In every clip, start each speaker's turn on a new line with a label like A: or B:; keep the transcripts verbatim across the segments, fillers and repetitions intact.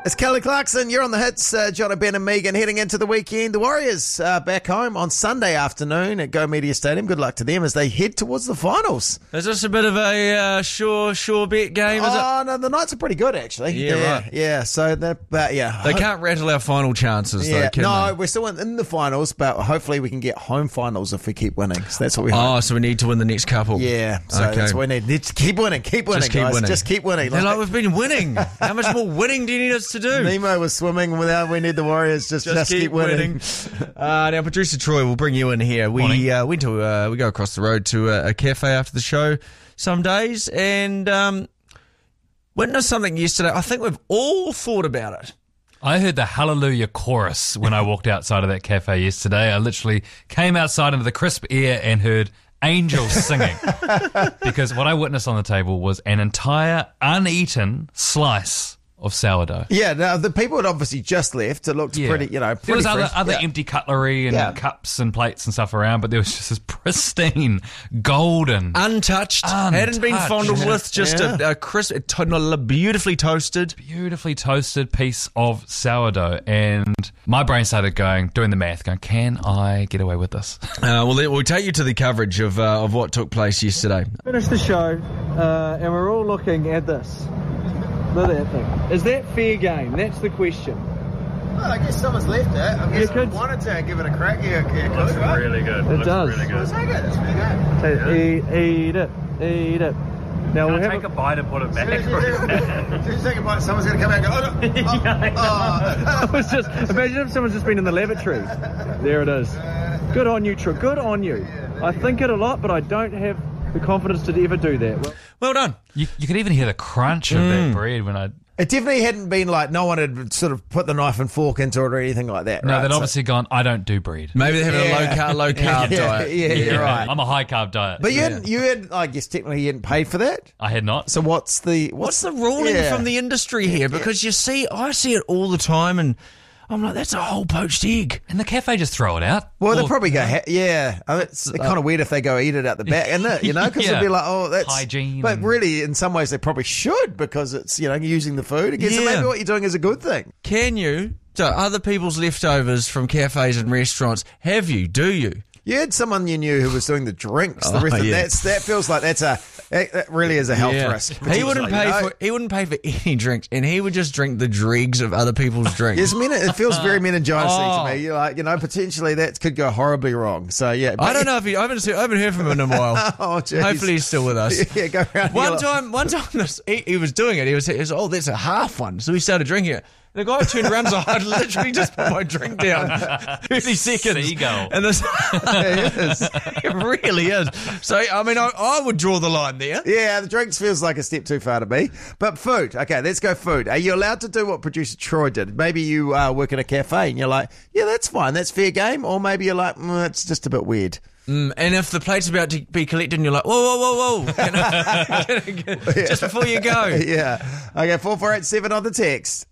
A: It's Kelly Clarkson. You're on the hits. Uh, John, Ben and Megan heading into the weekend. The Warriors uh, back home on Sunday afternoon at Go Media Stadium. Good luck to them as they head towards the finals.
B: Is this a bit of a uh, sure sure bet game? Is
A: oh,
B: it?
A: no, the Knights are pretty good, actually.
B: Yeah,
A: yeah
B: right.
A: Yeah, so, but yeah.
B: They can't rattle our final chances,
A: yeah,
B: though, can
A: No,
B: they?
A: we're still in, in the finals, but hopefully we can get home finals if we keep winning. So that's what we
B: Oh,
A: hope.
B: so we need to win the next couple.
A: Yeah, so
B: Okay.
A: that's what we need. Need to keep winning, keep winning,
B: Just keep
A: guys.
B: winning.
A: Just keep winning.
B: They're like, we've been winning. How much more winning do you need us to do?
A: Nemo was swimming without. We need the Warriors just just,
B: Just
A: keep,
B: keep
A: winning.
B: winning. uh, now, producer Troy will bring you in here. We uh, went to uh, we go across the road to a, a cafe after the show some days and um, witnessed something yesterday. I think we've all thought about it.
C: I heard the Hallelujah chorus when I walked outside of that cafe yesterday. I literally came outside into the crisp air and heard angels singing. Because what I witnessed on the table was an entire uneaten slice of sourdough.
A: Yeah, now the people had obviously just left. It looked
C: Yeah.
A: pretty, you know, pretty
C: There was other,
A: fresh.
C: other
A: Yeah.
C: empty cutlery and
A: Yeah.
C: cups and plates and stuff around, but there was just this pristine, golden,
B: Untouched,
C: Untouched.
B: hadn't been fondled with, just
A: Yeah.
B: a, a crisp, to- beautifully toasted.
C: beautifully toasted piece of sourdough. And my brain started going, doing the math, going, can I get away with this?
B: Uh, well, we'll take you to the coverage of uh, of what took place yesterday.
D: Finished the show, uh, and we're all looking at this. Look at that thing. Is that fair game? That's the question.
A: Well, I guess someone's left it. I guess
D: You
A: if
D: could-
A: you wanted to give it a crack. Yeah, yeah, could, right?
E: Really good.
D: It
E: Looks
D: does.
E: really good.
A: Take it. It's pretty good.
D: Say, eat, eat it, eat it. Now
E: Can
D: we'll
E: I
D: have
E: take a
D: a,
E: bite and put it back?
A: As you take a bite, someone's going to come out and go, oh, no.
E: Yeah, I
A: Oh,
D: I was just imagine if someone's just been in the lavatory. There it is. Good on you, Troy. Good on you. I think it a lot, but I don't have the confidence to ever do that. Well,
B: Well done.
C: You, you could even hear the crunch of that bread when I...
A: It definitely hadn't been like no one had sort of put the knife and fork into it or anything like that.
C: No,
A: right?
C: they'd
A: So-
C: obviously gone, I don't do bread.
B: Maybe they're having
A: Yeah.
B: a low carb, low carb
A: yeah,
B: diet.
A: Yeah, you're right.
C: I'm a high carb diet.
A: But you hadn't, you had, I guess technically you hadn't paid for that.
C: I had not.
A: So what's the
B: What's the ruling
A: Yeah.
B: from the industry here? Because you see, I see it all the time, and I'm like, that's a whole poached egg.
C: And the cafe just throw it out.
A: Well,
C: Or-
A: they'll probably go, ha- yeah. I mean, it's kind of weird if they go eat it out the back, isn't it? You know, because
C: Yeah.
A: they'll be like, oh, that's
C: Hygiene
A: But
C: and-
A: really, in some ways, they probably should because it's you know using the food again. So
B: Yeah.
A: maybe what you're doing is a good thing.
B: Can you? So other people's leftovers from cafes and restaurants, have you? Do you?
A: You had someone you knew who was doing the drinks. The
B: Oh,
A: rest of
B: yeah.
A: that's that feels like that's a that, that really is a health
B: Yeah.
A: risk.
B: He wouldn't
A: potentially,
B: pay
A: you know?
B: for he wouldn't pay for any drinks, and he would just drink the dregs of other people's drinks.
A: Yes, men- it feels very meningitis
B: Oh.
A: to me. You're like, you know, potentially that could go horribly wrong. So yeah,
B: I don't know if he. I haven't. seen- I haven't heard from him in a while.
A: Oh, jeez.
B: Hopefully he's still with us.
A: Yeah, go around.
B: One
A: here.
B: time, one time, this, he, he was doing it. He was, he was, oh, that's a half one. So he started drinking it. The guy turned around, so I literally just put my drink down thirty seconds.
C: Seagull.
B: And this,
A: It is.
B: it really is. So, I mean, I, I would draw the line there.
A: Yeah, the drinks feels like a step too far to me. But food. Okay, let's go food. Are you allowed to do what producer Troy did? Maybe you uh, work at a cafe and you're like, yeah, that's fine. That's fair game. Or maybe you're like, mm, it's just a bit weird.
B: Mm, and if the plate's about to be collected and you're like, whoa, whoa, whoa, whoa. You know, just before you go.
A: Yeah. Okay, four four eight seven on the text.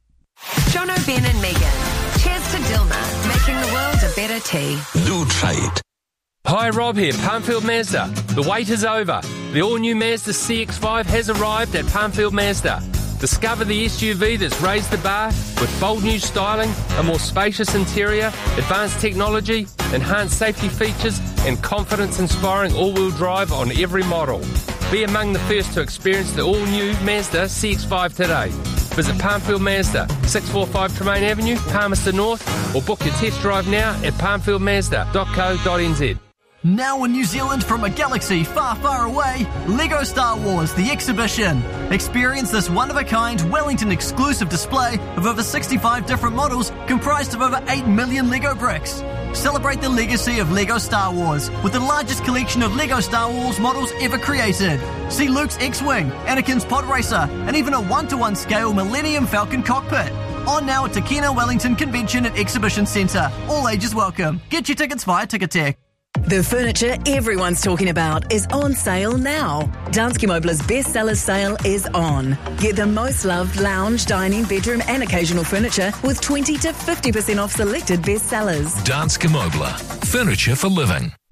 F: Jono, Ben and Megan. Cheers to Dilma, making the world a better tea.
G: New trade.
H: Hi, Rob here, Palmfield Mazda. The wait is over. The all-new Mazda C X five has arrived at Palmfield Mazda. Discover the S U V that's raised the bar with bold new styling, a more spacious interior, advanced technology, enhanced safety features, and confidence-inspiring all-wheel drive on every model. Be among the first to experience the all-new Mazda C X five today. Visit Palmfield Mazda, six forty-five Tremaine Avenue, Palmerston North, or book your test drive now at palmfield mazda dot co dot n z.
I: Now in New Zealand from a galaxy far, far away, LEGO Star Wars The Exhibition. Experience this one-of-a-kind Wellington exclusive display of over sixty-five different models comprised of over eight million LEGO bricks. Celebrate the legacy of LEGO Star Wars with the largest collection of LEGO Star Wars models ever created. See Luke's X-Wing, Anakin's Pod Racer, and even a one-to-one scale Millennium Falcon cockpit. On now at Takina Wellington Convention and Exhibition Centre. All ages welcome. Get your tickets via Ticketek.
J: The furniture everyone's talking about is on sale now. Danske Møbler's bestsellers sale is on. Get the most loved lounge, dining, bedroom and occasional furniture with twenty to fifty percent off selected bestsellers.
G: Danske Møbler. Furniture for living.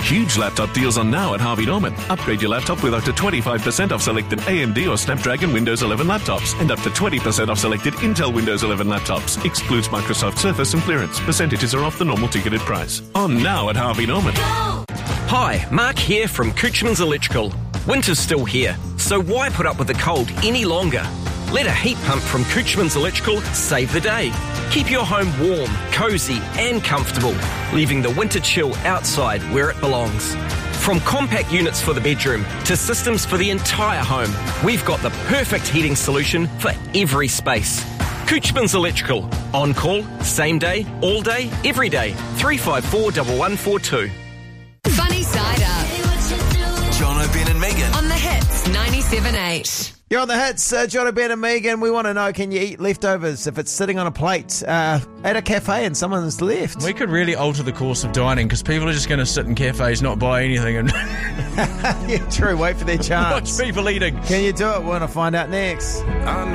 E: Huge laptop deals on now at Harvey Norman. Upgrade your laptop with up to twenty-five percent off selected A M D or Snapdragon Windows eleven laptops and up to twenty percent off selected Intel Windows eleven laptops. Excludes Microsoft Surface and clearance. Percentages are off the normal ticketed price. On now at Harvey Norman.
G: Hi, Mark here from Coochman's Electrical. Winter's still here, so why put up with the cold any longer? Let a heat pump from Coochman's Electrical save the day. Keep your home warm, cosy and comfortable, leaving the winter chill outside where it belongs. From compact units for the bedroom to systems for the entire home, we've got the perfect heating solution for every space. Coochman's Electrical. On call, same day, all day, every day. three five four, one one four two.
F: Funny Side Up.
K: John O'Ben and Megan.
F: On the Hits ninety-seven point eight.
A: You're on the Hits, uh, John O'Ben and Megan. We want to know, can you eat leftovers if it's sitting on a plate uh, at a cafe and someone's left?
B: We could really alter the course of dining because people are just going to sit in cafes, not buy anything, and
A: Yeah, true. Wait for their chance.
B: watch people eating.
A: Can you do it? We want to find out next.